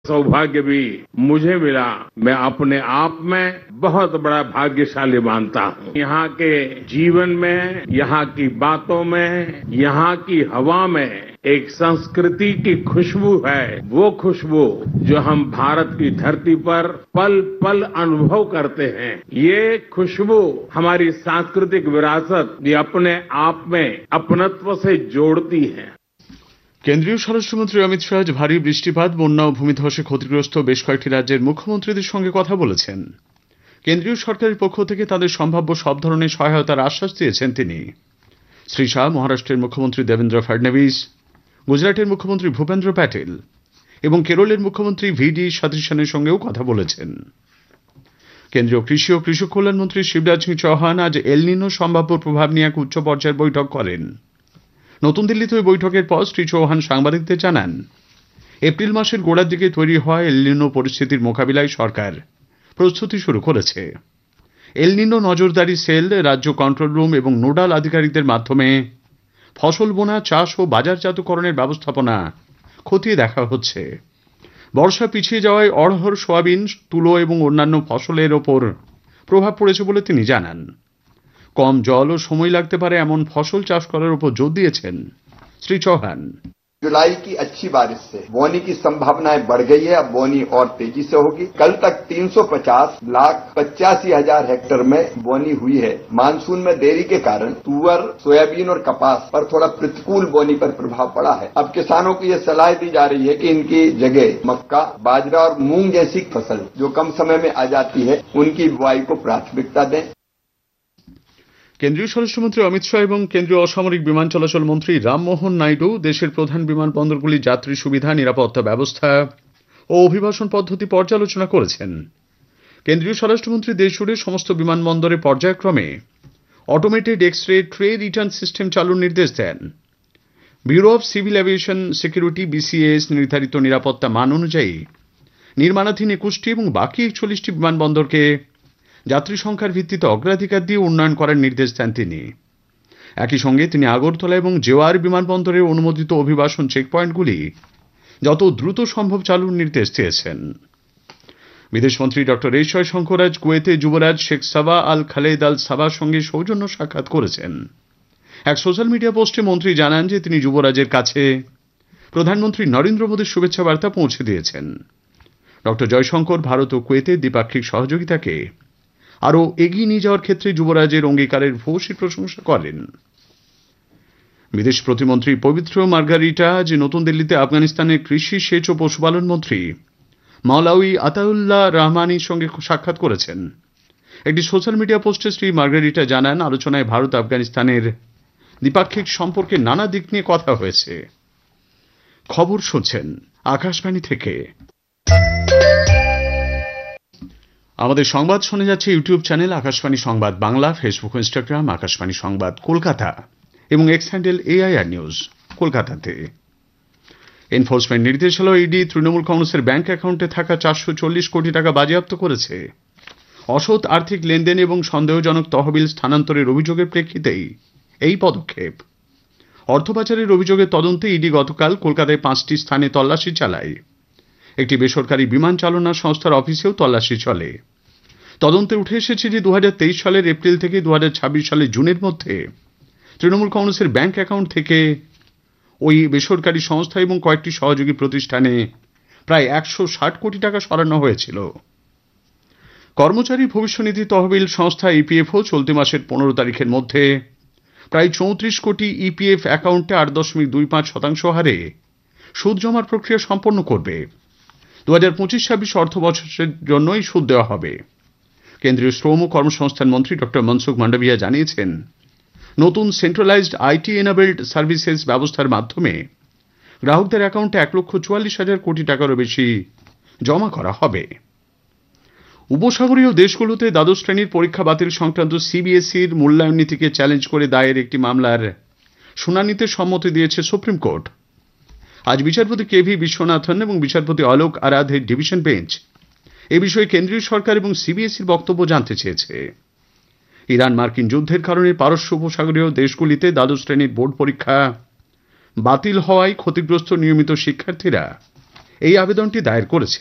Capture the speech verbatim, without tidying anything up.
सौभाग्य भी मुझे मिला। मैं अपने आप में बहुत बड़ा भाग्यशाली मानता हूँ। यहाँ के जीवन में, यहाँ की बातों में, यहाँ की हवा में एक संस्कृति की खुशबू है। वो खुशबू जो हम भारत की धरती पर पल पल अनुभव करते हैं। ये खुशबू हमारी सांस्कृतिक विरासत ये अपने आप में अपनत्व से जोड़ती है। কেন্দ্রীয় স্বরাষ্ট্রমন্ত্রী অমিত শাহ আজ ভারী বৃষ্টিপাত, বন্যা ও ভূমিধসে ক্ষতিগ্রস্ত বেশ কয়েকটি রাজ্যের মুখ্যমন্ত্রীদের সঙ্গে কথা বলেছেন। কেন্দ্রীয় সরকারের পক্ষ থেকে তাদের সম্ভাব্য সব ধরনের সহায়তার আশ্বাস দিয়েছেন তিনি। শ্রী শাহ মহারাষ্ট্রের মুখ্যমন্ত্রী দেবেন্দ্র ফডনবিস, গুজরাটের মুখ্যমন্ত্রী ভূপেন্দ্র প্যাটেল এবং কেরলের মুখ্যমন্ত্রী ভি ডি সতীশনের সঙ্গেও কথা বলেছেন। কেন্দ্রীয় কৃষি ও কৃষক কল্যাণ মন্ত্রী শিবরাজ সিং চৌহান আজ এল নিনো সম্ভাব্য প্রভাব নিয়ে এক উচ্চ পর্যায়ের বৈঠক করেন। নতুন দিল্লিতে ওই বৈঠকের পর শ্রী চৌহান সাংবাদিকদের জানান, এপ্রিল মাসের গোড়ার দিকে তৈরি হওয়া এল নিনো পরিস্থিতির মোকাবিলায় সরকার প্রস্তুতি শুরু করেছে। এল নিনো নজরদারি সেল, রাজ্য কন্ট্রোল রুম এবং নোডাল আধিকারিকদের মাধ্যমে ফসল বোনা, চাষ ও বাজারজাতকরণের ব্যবস্থাপনা খতিয়ে দেখা হচ্ছে। বর্ষা পিছিয়ে যাওয়ায় অড়হর, সোয়াবিন, তুলো এবং অন্যান্য ফসলের ওপর প্রভাব পড়েছে বলে তিনি জানান। কম জল ও সময় লাগতে পারে এমন ফসল চাষ করার উপর জোর দিয়েছেন শ্রী চৌহান। जुलाई की अच्छी बारिश से बोनी की संभावनाएं बढ़ गई है। अब बोनी और तेजी से होगी। कल तक तीन सौ पचास लाख पचासी हजार हेक्टेयर में बोनी हुई है। मानसून में देरी के कारण तुअर, सोयाबीन और कपास पर थोड़ा प्रतिकूल बोनी पर प्रभाव पड़ा है। अब किसानों को ये सलाह दी जा रही है कि इनकी जगह मक्का, बाजरा और मूंग जैसी फसल जो कम समय में आ जाती है उनकी बुआई को प्राथमिकता दें। কেন্দ্রীয় স্বরাষ্ট্রমন্ত্রী অমিত শাহ এবং কেন্দ্রীয় অসামরিক বিমান চলাচল মন্ত্রী রামমোহন নাইডু দেশের প্রধান বিমানবন্দরগুলির যাত্রী সুবিধা, নিরাপত্তা ব্যবস্থা ও অভিবাসন পদ্ধতি পর্যালোচনা করেছেন। কেন্দ্রীয় স্বরাষ্ট্রমন্ত্রী দেশজুড়ে সমস্ত বিমানবন্দরে পর্যায়ক্রমে automated X ray tray return system চালুর নির্দেশ দেন। Bureau of civil aviation security BCS নির্ধারিত নিরাপত্তা মান অনুযায়ী নির্মাণাধীন একুশটি এবং বাকি একচল্লিশটি বিমানবন্দরকে যাত্রী সংখ্যার ভিত্তিতে অগ্রাধিকার দিয়ে উন্নয়ন করার নির্দেশ দেন তিনি। একই সঙ্গে তিনি আগরতলা এবং জেওয়ার বিমানবন্দরের অনুমোদিত অভিবাসন চেকপয়েন্টগুলি যত দ্রুত সম্ভব চালুর নির্দেশ দিয়েছেন। বিদেশমন্ত্রী ডক্টর এস জয়শঙ্কর আজ কুয়েতে যুবরাজ শেখ সাবা আল খালেদ আল সাবার সঙ্গে সৌজন্য সাক্ষাৎ করেছেন। এক সোশ্যাল মিডিয়া পোস্টে মন্ত্রী জানান যে তিনি যুবরাজের কাছে প্রধানমন্ত্রী নরেন্দ্র মোদীর শুভেচ্ছা বার্তা পৌঁছে দিয়েছেন। ডক্টর জয়শঙ্কর ভারত ও কুয়েতের দ্বিপাক্ষিক সহযোগিতাকে আরও এগিয়ে নিয়ে যাওয়ার ক্ষেত্রে যুবরাজের অঙ্গীকারের ভূয়সী প্রশংসা করেন। বিদেশ প্রতিমন্ত্রী পবিত্র মার্গারিটা আজ নতুন দিল্লিতে আফগানিস্তানের কৃষি, সেচ ও পশুপালন মন্ত্রী মাওলাউই আতাউল্লাহ রহমানির সঙ্গে সাক্ষাৎ করেছেন। একটি সোশ্যাল মিডিয়া পোস্টে শ্রী মার্গারিটা জানান, আলোচনায় ভারত আফগানিস্তানের দ্বিপাক্ষিক সম্পর্কের নানা দিক নিয়ে কথা হয়েছে। খবর শুনছেন আকাশবাণী থেকে। আমাদের সংবাদ শোনা যাচ্ছে ইউটিউব চ্যানেল আকাশবাণী সংবাদ বাংলা, ফেসবুক, ইনস্টাগ্রাম আকাশবাণী সংবাদ কলকাতা এবং এক্স হ্যান্ডেল এআইআর নিউজ কলকাতাতে। এনফোর্সমেন্ট নির্দেশালয় ইডি তৃণমূল কংগ্রেসের ব্যাংক অ্যাকাউন্টে থাকা চারশো চল্লিশ কোটি টাকা বাজেয়াপ্ত করেছে। অসৎ আর্থিক লেনদেন এবং সন্দেহজনক তহবিল স্থানান্তরের অভিযোগের প্রেক্ষিতেই এই পদক্ষেপ। অর্থ পাচারের অভিযোগের তদন্তে ইডি গতকাল কলকাতায় পাঁচটি স্থানে তল্লাশি চালায়। একটি বেসরকারি বিমান চালনা সংস্থার অফিসেও তল্লাশি চলে। তদন্তে উঠে এসেছে যে দু হাজার তেইশ সালের এপ্রিল থেকে দু হাজার ছাব্বিশ সালের জুনের মধ্যে তৃণমূল কংগ্রেসের ব্যাংক অ্যাকাউন্ট থেকে ওই বেসরকারি সংস্থা এবং কয়েকটি সহযোগী প্রতিষ্ঠানে প্রায় একশো ষাট কোটি টাকা সরানো হয়েছিল। কর্মচারী ভবিষ্যনিধি তহবিল সংস্থা ইপিএফও চলতি মাসের পনেরো তারিখের মধ্যে প্রায় চৌত্রিশ কোটি ইপিএফ অ্যাকাউন্টে আট দশমিক দুই পাঁচ শতাংশ হারে সুদ জমার প্রক্রিয়া সম্পন্ন করবে। দু হাজার পঁচিশ ছাব্বিশ অর্থ বছরের জন্য এই সুদ দেওয়া হবে। কেন্দ্রীয় শ্রম ও কর্মসংস্থান মন্ত্রী ডক্টর মনসুখ মান্ডভিয়া জানিয়েছেন, নতুন সেন্ট্রালাইজড আইটি এনাবেলড সার্ভিসেস ব্যবস্থার মাধ্যমে গ্রাহকদের অ্যাকাউন্টে এক লক্ষ চুয়াল্লিশ হাজার কোটি টাকারও বেশি জমা করা হবে। উপসাগরীয় দেশগুলোতে দ্বাদশ শ্রেণীর পরীক্ষা বাতিল সংক্রান্ত সিবিএসইর মূল্যায়ন নীতিকে চ্যালেঞ্জ করে দায়ের একটি মামলার শুনানিতে সম্মতি দিয়েছে সুপ্রিম কোর্ট। আজ বিচারপতি কে ভি বিশ্বনাথন এবং বিচারপতি অলোক আরাধের ডিভিশন বেঞ্চ এ বিষয়ে কেন্দ্রীয় সরকার এবং সিবিএসইর বক্তব্য জানতে চেয়েছে। ইরান মার্কিন যুদ্ধের কারণে পারস্য উপসাগরীয় দেশগুলিতে দ্বাদশ শ্রেণীর বোর্ড পরীক্ষা বাতিল হওয়ায় ক্ষতিগ্রস্ত নিয়মিত শিক্ষার্থীরা এই আবেদনটি দায়ের করেছে।